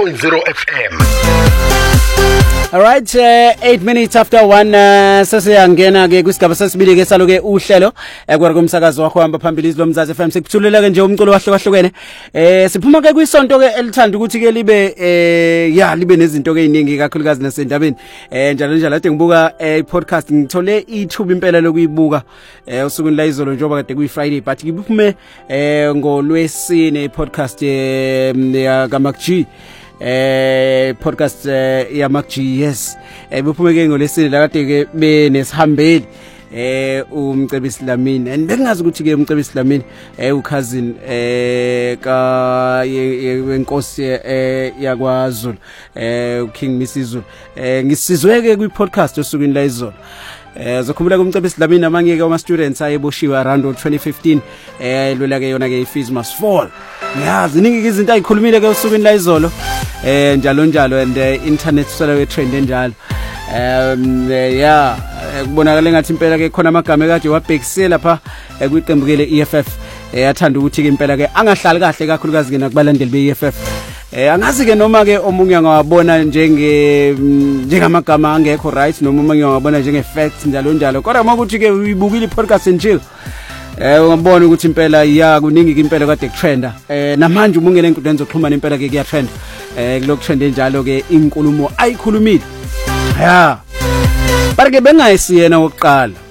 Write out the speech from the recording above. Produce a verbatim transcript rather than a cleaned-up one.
point zero F M. Alright, uh, eight minutes after one uh, sesiyangena ke kwisigaba sesibili ke salo ke uhlelo ekwara kumsakazo wakho hamba phambili izilo Mzansi F M sikuthulela ke nje umculo wahlukahlukene eh siphuma ke kwisonto ke elithanda ukuthi ke libe eh ya libe nezinto ke eziningi kakhulukazi nasendabeni eh njalo njalo ade ngibuka eh podcast ngithole ithuba impela lokuyibuka eh usukwini la izolo njengoba kade kuyi Friday but ngiphume eh ngolwesine podcast ya kaMacG eh podcast uh, ya Mac G yes eh bephumeke ngolesine la kade ke benesihambeli eh umcebisi Lamini and bengazi ukuthi ke umcebisi Lamini eh ucousin eh ka yenkosi eh yakwaZulu eh uKing Misizulu eh ngisizweke kwi podcast osukwini la izolo eh zokhumbula kumcebisi Lamini amanye ke ama students ayeboshiwe around twenty fifteen eh lula ke yona ke ifees must fall yazi ningi izinto ayikhulumile ke usukwini la izolo eh njalo njalo and uh, internet sala we trend njalo um yeah kubonakala ngathi impela ke khona amagama kade wabhekisela lapha kwiqembukele E F F yathanda ukuthi ke impela ke angahlali kahle kakhulukazi ke nakubalandeli be E F F eh angazi ke noma ke omunye angawabona njenge njengamagama angekho right noma omunye angawabona njenge facts njalo njalo kodwa makuthi ke uyibukile podcast nje eh ungabona ukuthi impela ya kuningi impela kade kutrenda eh namanje umungene enkundleni zokuxhumana impela ke kuya trend eh kulokhu trend njalo ke inkulumo ayikhulumile ya barke bengayisiyena wokuqala